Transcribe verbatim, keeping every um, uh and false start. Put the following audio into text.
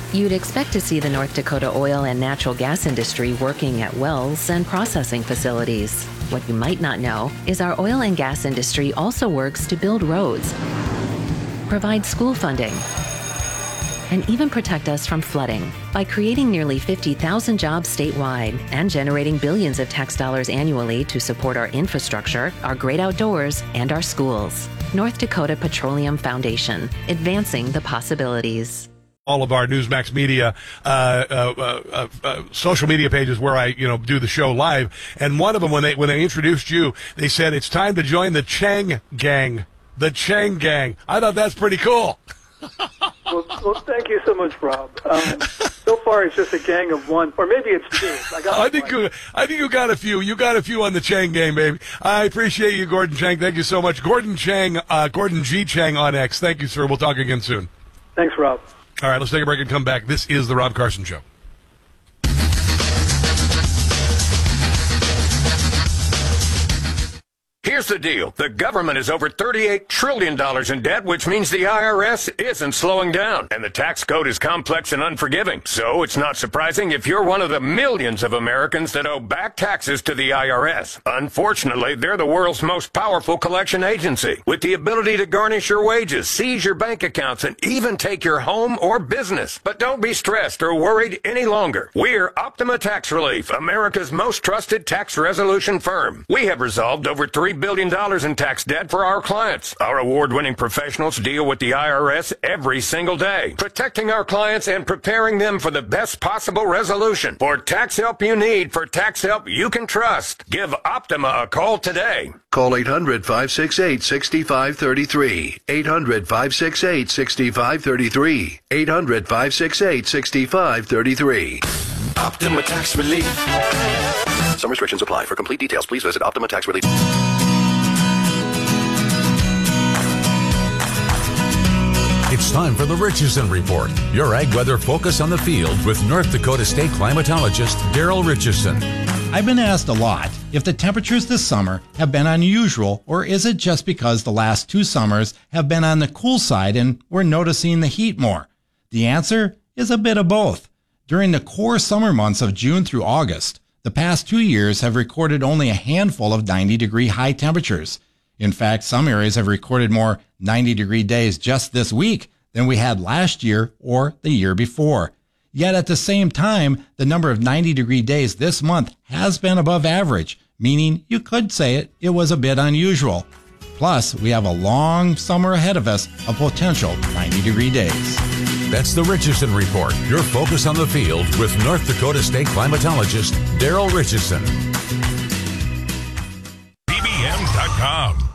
You'd expect to see the North Dakota oil and natural gas industry working at wells and processing facilities. What you might not know is our oil and gas industry also works to build roads, provide school funding, and even protect us from flooding by creating nearly fifty thousand jobs statewide and generating billions of tax dollars annually to support our infrastructure, our great outdoors, and our schools. North Dakota Petroleum Foundation, advancing the possibilities. All of our Newsmax Media uh, uh, uh, uh, social media pages where I, you know, do the show live, and one of them when they when they introduced you, they said it's time to join the Chang Gang. The Chang Gang. I thought that's pretty cool. well, well, thank you so much, Rob. Um, so far, it's just a gang of one, or maybe it's two. I, got I think you, I think you got a few. You got a few on the Chang Gang, baby. I appreciate you, Gordon Chang. Thank you so much, Gordon Chang. Uh, Gordon G. Chang on X. Thank you, sir. We'll talk again soon. Thanks, Rob. All right, let's take a break and come back. This is the Rob Carson Show. Here's the deal. The government is over thirty-eight trillion dollars in debt, which means the I R S isn't slowing down. And the tax code is complex and unforgiving. So it's not surprising if you're one of the millions of Americans that owe back taxes to the I R S. Unfortunately, they're the world's most powerful collection agency, with the ability to garnish your wages, seize your bank accounts, and even take your home or business. But don't be stressed or worried any longer. We're Optima Tax Relief, America's most trusted tax resolution firm. We have resolved over three billion dollars in tax debt for our clients. Our award-winning professionals deal with the I R S every single day, protecting our clients and preparing them for the best possible resolution. For tax help you need, for tax help you can trust, give Optima a call today. Call eight hundred, five six eight, six five three three. eight hundred, five six eight, six five three three. eight hundred, five six eight, six five three three. Optima Tax Relief. Some restrictions apply. For complete details, please visit Optima Tax Relief. It's time for the Richardson Report, your ag weather focus on the field with North Dakota State climatologist Daryl Richardson. I've been asked a lot if the temperatures this summer have been unusual, or is it just because the last two summers have been on the cool side and we're noticing the heat more? The answer is a bit of both. During the core summer months of June through August, the past two years have recorded only a handful of ninety degree high temperatures. In fact, some areas have recorded more ninety degree days just this week than we had last year or the year before. Yet at the same time, the number of ninety degree days this month has been above average, meaning you could say it, it was a bit unusual. Plus, we have a long summer ahead of us of potential ninety degree days. That's the Richardson Report, your focus on the field with North Dakota State climatologist Daryl Richardson. B B M dot com